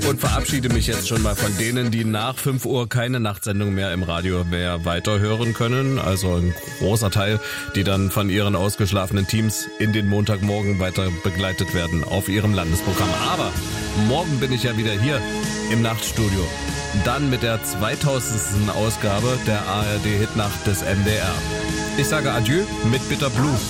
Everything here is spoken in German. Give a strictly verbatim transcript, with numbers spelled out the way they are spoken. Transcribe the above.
und verabschiede mich jetzt schon mal von denen, die nach fünf Uhr keine Nachtsendung mehr im Radio mehr weiterhören können. Also ein großer Teil, die dann von ihren ausgeschlafenen Teams in den Montagmorgen weiter begleitet werden auf ihrem Landesprogramm. Aber morgen bin ich ja wieder hier im Nachtstudio. Dann mit der zweitausendsten Ausgabe der A R D Hitnacht des M D R. Ich sage Adieu mit Bitter Blue.